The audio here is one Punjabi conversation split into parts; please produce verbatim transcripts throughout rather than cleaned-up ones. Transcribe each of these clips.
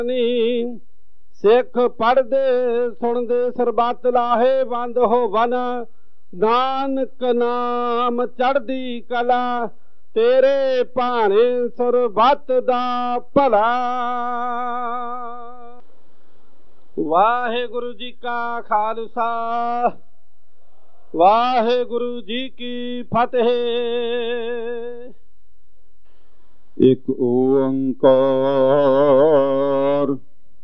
ਸਿੱਖ ਪੜ੍ਹਦੇ ਸੁਣਦੇ ਸਰਬੱਤ ਲਾਹੇ ਬੰਦ ਹੋਵਨ, ਨਾਨਕ ਨਾਮ ਚੜ੍ਹਦੀ ਕਲਾ, ਤੇਰੇ ਭਾਣੇ ਸਰਬੱਤ ਦਾ ਭਲਾ। ਵਾਹਿਗੁਰੂ ਜੀ ਕਾ ਖਾਲਸਾ, ਵਾਹਿਗੁਰੂ ਜੀ ਕੀ ਫਤਿਹ। ਇੱਕ ਓੰਕਾਰ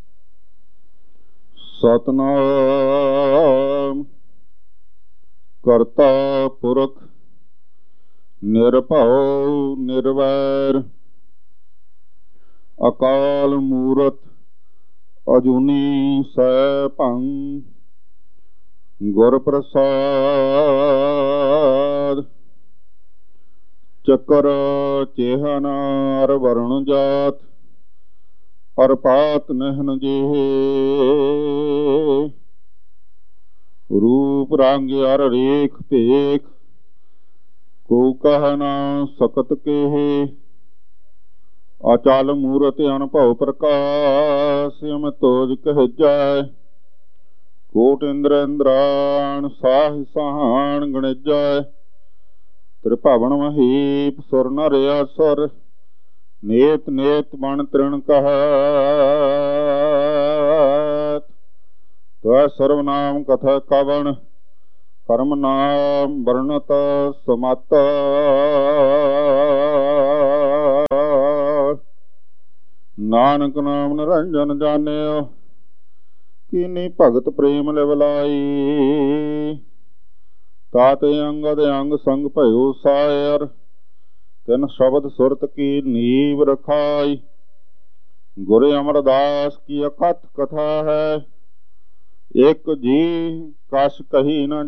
ਸਤਿਨਾਮ ਕਰਤਾ ਪੁਰਖ ਨਿਰਭਉ ਨਿਰਵੈਰ, ਅਕਾਲ ਮੂਰਤ ਅਜੂਨੀ ਸੈਭੰ, ਗੁਰ ਪ੍ਰਸਾਦ। ਚੱਕਰ ਚੇਹਨ ਅਰ ਵਰਣ ਜਾਤ, ਹਰ ਪਾਤ ਨਹਿਨ ਜਿਹੇ, ਰੂਪ ਰੰਗ ਅਰ ਰੇਖ ਭੇਖ, ਕੋ ਕਹਿ ਨਾ ਸਕਤ ਕੇਹੇ। ਅਚਲ ਮੂਰਤ ਅਨਭਉ ਪ੍ਰਕਾਸ਼, ਅਮ ਤੋਜ ਕਹਿਜੈ, ਕੋਟ ਇੰਦਰ ਇੰਦਰਾਣ ਸਾਹ ਸਹਾਣ ਗਣਿਜੈ। ਤ੍ਰਿਭਵਨ ਮਹੀਪ ਸੁਰ ਨਰ ਅਸੁਰ, ਨੇਤ ਨੇਤ ਬਣ ਤ੍ਰਿਣ ਕਹਤ। ਤਵੈ ਸਰਵ ਨਾਮ ਕਥਾ ਕਵਣ, ਕਰਮ ਨਾਮ ਵਰਣਤ ਸਮਤ। ਨਾਨਕ ਨਾਮ ਨਿਰੰਜਨ ਜਾਣਿਓ, ਕੀਨੀ ਭਗਤ ਪ੍ਰੇਮ ਲਿਵ ਲਾਈ। ਤਾਤੇ ਅੰਗਦ ਅੰਗ ਸੰਗ ਭਇਓ ਸਾਇਰ, ਤਿਨ ਸ਼ਬਦ ਸੁਰਤ ਕੀ ਨੀਵ ਰਖਾਈ। ਗੁਰ ਅਮਰਦਾਸ ਕੀ ਅਕਥ ਕਥਾ ਹੈ, ਇੱਕ ਜੀ ਕਛ ਕਹੀ ਨ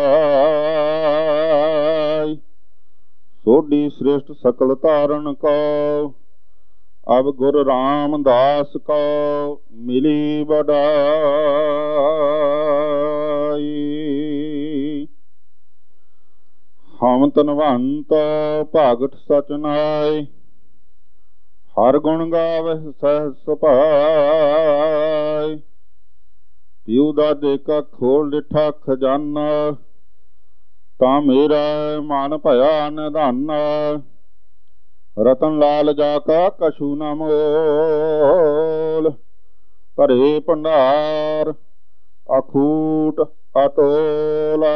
ਜਾਇ। ਸੋਢੀ ਸ੍ਰੇਸ਼ਟ ਸਕਲ ਧਾਰਨ ਕਉ, ਅਬ ਗੁਰ ਰਾਮਦਾਸ ਕਉ ਮਿਲੀ ਵਡਾਈ। ਹਮ ਤਨਵੰਤ ਭਗਤ ਸਚਨਾਏ, ਹਰ ਗੁਣ ਗਾਵਹਿ ਸਹਿਜ ਸੁਭਾਏ। ਪਿਉ ਦਾਦੇ ਕਾ ਖੋਲ ਡਿਠਾ ਖਜ਼ਾਨਾ, ਤਾਂ ਮੇਰਾ ਮਨ ਭਇਆ ਨਿਧਾਨਾ। ਰਤਨ ਲਾਲ ਜਾ ਕਾ ਕਛੂ ਨ ਮੋਲ, ਭਰੇ ਭੰਡਾਰ ਅਖੂਟ ਅਤੋਲਾ।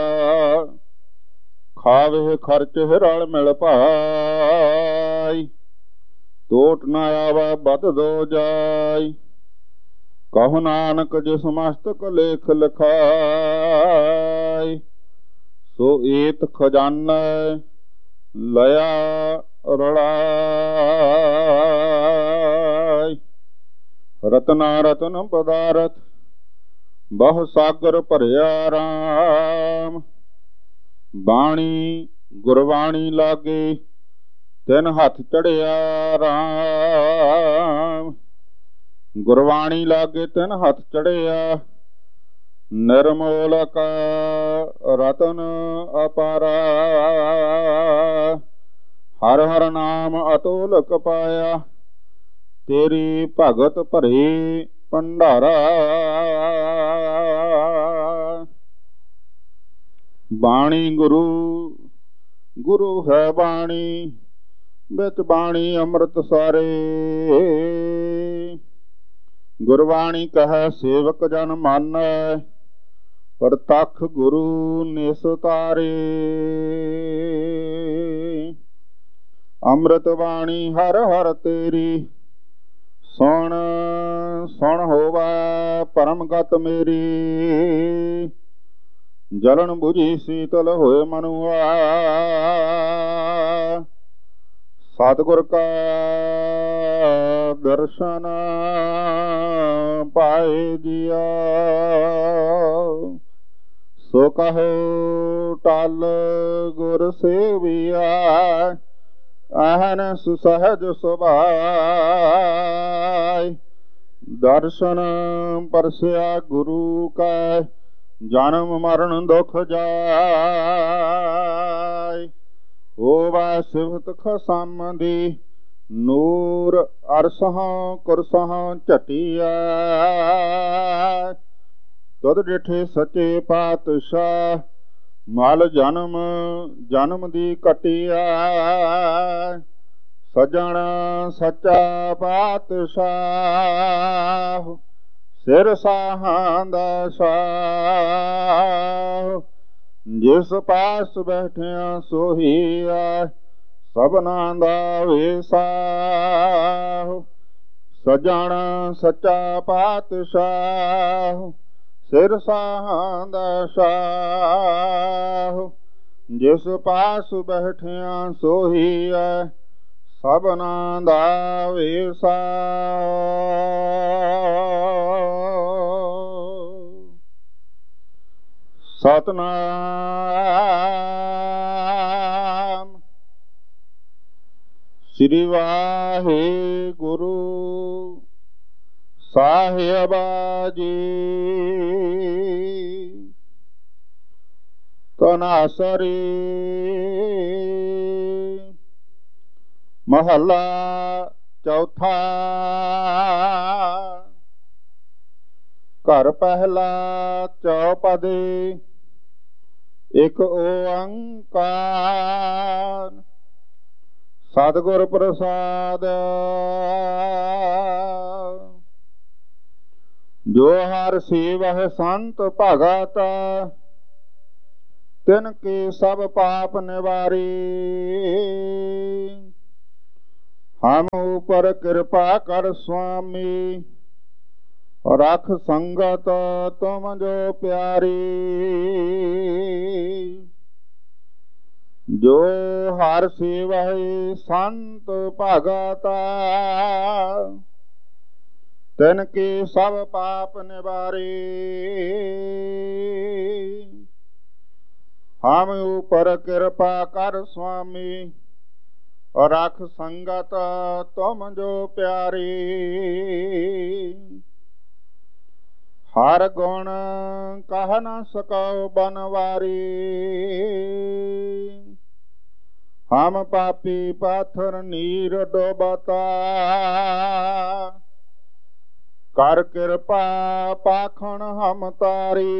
ਖਾਵੇ ਖਰਚ ਰਲ ਮਿਲ ਭਾਈ, ਟੋਟ ਨ ਆਵਾ ਬਦ ਦੋ ਜਾਈ। ਕਹੋ ਨਾਨਕ ਜਿਸ ਮਸਤਕ ਲੇਖ ਲਿਖਾਈ, ਸੋ ਏਤ ਖਜ਼ਾਨਾ ਲਿਆ ਰੜਾਈ। ਰਤਨਾ ਰਤਨ ਪਦਾਰਥ ਬਹੁ ਸਾਗਰ ਭਰਿਆ ਰਾਮ। ਬਾਣੀ ਗੁਰਬਾਣੀ ਲਾਗੇ, ਤਿਨ ਹੱਥ ਚੜਿਆ ਰਾਮ। ਗੁਰਬਾਣੀ ਲਾਗੇ ਤਿਨ ਹੱਥ ਚੜਿਆ, ਨਿਰਮੋਲਕ ਰਤਨ ਅਪਾਰਾ। ਹਰ ਹਰ ਨਾਮ ਅਤੋਲਕ ਪਾਇਆ, ਤੇਰੀ ਭਗਤ ਭਰੇ ਭੰਡਾਰਾ। ਬਾਣੀ ਗੁਰੂ ਗੁਰੂ ਹੈ ਬਾਣੀ, ਵਿੱਚ ਬਾਣੀ ਅੰਮ੍ਰਿਤ ਸਾਰੇ। ਗੁਰਬਾਣੀ ਕਹੈ ਸੇਵਕ ਜਨ ਮਾਨੈ, ਪ੍ਰਤੱਖ ਗੁਰੂ ਨਿਸਤਾਰੇ। ਅੰਮ੍ਰਿਤ ਬਾਣੀ ਹਰ ਹਰ ਤੇਰੀ, ਸੁਣ ਸੁਣ ਹੋਵੈ ਪਰਮਗਤ ਮੇਰੀ। ਜਲਨ ਬੁਝੀ ਸੀਤਲ ਹੋਏ ਮਨੁਆ, ਸਤਿਗੁਰ ਕਾ ਦਰਸ਼ਨ ਪਾਏ ਜੀਆ। ਸੋ ਕਹੋ ਟਲ ਗੁਰ ਸੇਵੀਆ, ਅਹਨ ਸੁਸਹਜ ਸੁਭਾਇ। ਦਰਸ਼ਨ ਪਰਸਿਆ ਗੁਰੂ ਕੈ, ਜਨਮ ਮਰਨ ਦੁਖ ਜਾਇ। ਹੋਵੈ ਸਿਫਤ ਖਸਮ ਦੀ, ਨੂਰ ਅਰਸਹਾਂ ਕੁਰਸਹਾਂ ਝਟਿਆ, ਤੁਧ ਡਿਠੇ ਸੱਚੇ ਪਾਤਸ਼ਾਹ, ਮਲ ਜਨਮ ਜਨਮ ਦੀ ਕਟਿਆ। ਸਜਣ ਸੱਚਾ ਪਾਤਸ਼ਾਹ, ਸਿਰ ਸਾਹਾਂ ਦਾ ਸਾਹ, ਜਿਸ ਪਾਸ ਬੈਠਿਆ ਸੋਹੀਆ, ਸਭਨਾਂ ਦਾ ਵੇਸਾਹ। ਸਜਣ ਸੱਚਾ ਪਾਤਸ਼ਾਹ, ਸਿਰ ਸਾਹਾਂ ਦਾ ਸਾਹ, ਜਿਸ ਪਾਸ ਬੈਠਿਆ ਸੋਹੀਆ, ਸਭਨਾਂ ਦਾ ਵੇਸਾਹ। ਸਤਨਾਮ ਸ੍ਰੀ ਵਾਹਿਗੁਰੂ ਸਾਹਿਬਾ ਜੀ। ਤਨਾਸਰੀ ਮਹੱਲਾ ਚੌਥਾ। ਘਰ ਪਹਿਲਾ ਚੌਪਦੇ, ਇੱਕ ਓੰਕਾਰ ਸਤਿਗੁਰ ਪ੍ਰਸਾਦ। ਜੋ ਹਰ ਸੇਵਹਿ ਸੰਤ ਭਗਤ, ਤਿਨ ਕੇ ਸਭ ਪਾਪ ਨਿਵਾਰੀ। ਹਮ ਉਪਰ ਕਿਰਪਾ ਕਰ ਸੁਆਮੀ, ਰਖ ਸੰਗਤ ਤੁਮ ਜੋ ਪਿਆਰੀ। ਜੋ ਹਰ ਸੇਵਹਿ ਸੰਤ ਭਗਤ, ਤਿਨ ਕੇ ਸਭ ਪਾਪ ਨਿਵਾਰੇ। ਹਮ ਉਪਰ ਕਿਰਪਾ ਕਰ ਸੁਆਮੀ, ਰਖ ਸੰਗਤ ਤੁਮ ਜੋ ਪਿਆਰੀ। ਹਰ ਗੁਣ ਕਹਿ ਨ ਸਕਉ ਬਨਵਾਰੀ। ਹਮ ਪਾਪੀ ਪਾਥਰ ਨੀਰ ਡੋਬਤਾ, ਕਰ ਕਿਰਪਾ ਪਾਖਣ ਹਮ ਤਾਰੀ।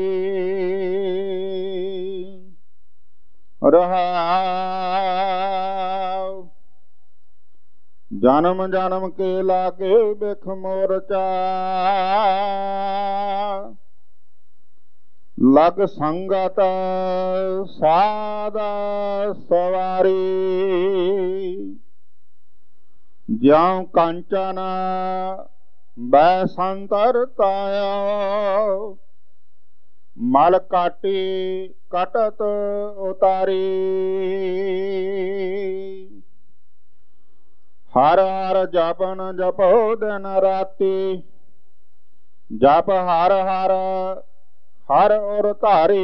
ਰਹਾਉ ਜਨਮ ਜਨਮ ਕੇ ਲਾਗੇ ਬਿਖ ਮੋਰਚਾ, ਲਗ ਸੰਗਤ ਸਾਧ ਸਵਾਰੀ। ਜਿਉ ਕੰਚਨ ਬੈ ਸੰਤਰ ਤਾਇਆ, ਮਲ ਕਾਟੀ ਕਟਤ ਉਤਾਰੀ। ਹਰ ਹਰ ਜਪਨ ਜਪੋ ਦਿਨ ਰਾਤੀ, ਜਪ ਹਰ ਹਰ ਹਰ ਔਰ ਧਾਰੀ।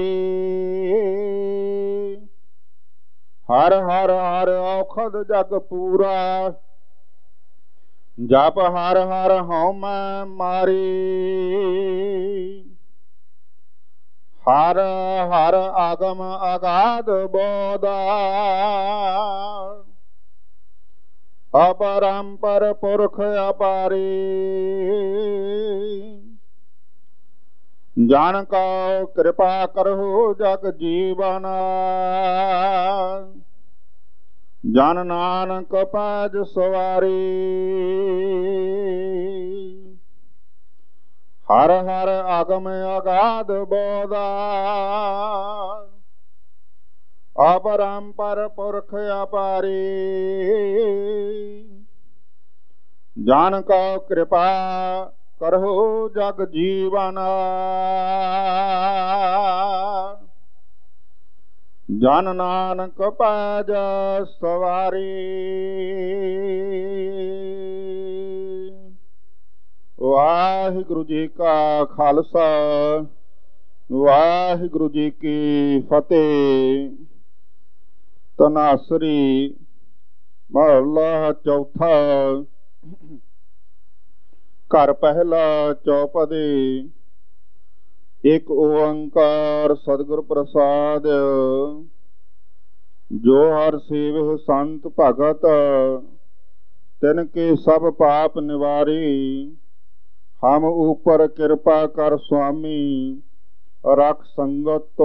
ਹਰ ਹਰ ਹਰ ਔਖਦ ਜਗ ਪੂਰਾ, ਜਪ ਹਰ ਹਰ ਹਉਮੈ ਮਾਰੀ। ਹਰ ਹਰ ਆਗਮ ਅਗਾਧ ਬੋਧਾ, ਅਪਰੰਪਰ ਪੁਰਖ ਅਪਾਰੀ। ਜਨ ਕਉ ਕਿਰਪਾ ਕਰਹੁ ਜਗ ਜੀਵਨ, ਜਨ ਨਾਨਕ ਪੈਜ ਸਵਾਰੀ। ਹਰ ਹਰ ਆਗਮ ਅਗਾਧ ਬੋਧਾ, ਅਪਰੰਪਰ ਪੁਰਖ ਅਪਾਰੀ। ਜਨ ਕਉ ਕਿਰਪਾ ਕਰਹੁ ਜਗ ਜੀਵਨ, ਜਨ ਨਾਨਕ ਪੈਜ ਸਵਾਰੀ। ਵਾਹਿਗੁਰੂ ਜੀ ਕਾ ਖਾਲਸਾ, ਵਾਹਿਗੁਰੂ ਜੀ ਕੀ ਫਤਿਹ। ਤਨਾਸਰੀ ਮਹੱਲਾ ਚੌਥਾ। ਘਰ ਪਹਿਲਾ ਚੌਪਦੇ, ਇੱਕ ਓੰਕਾਰ ਸਤਿਗੁਰ ਪ੍ਰਸਾਦ। ਜੋ ਹਰ ਸੇਵਹਿ ਸੰਤ ਭਗਤ, तिनके सब पाप निवारी। हम ऊपर कृपा कर स्वामी, रख संगत